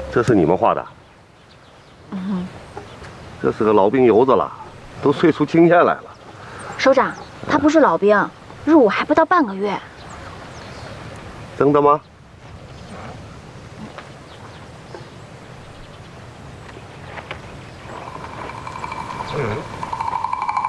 这是你们画的？ 嗯， 这是个老兵油子了，都睡出经验来了。 首长，他不是老兵，入伍还不到半个月。 真的吗？嗯。